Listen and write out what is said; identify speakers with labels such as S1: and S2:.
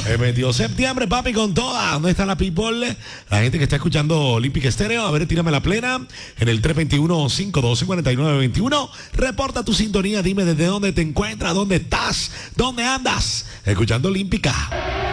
S1: Metió septiembre, papi, con toda. ¿Dónde está la people? La gente que está escuchando Olímpica Estéreo. A ver, tírame la plena. En el 321-512-4921. Reporta tu sintonía. Dime desde dónde te encuentras, dónde estás, dónde andas. Escuchando Olímpica.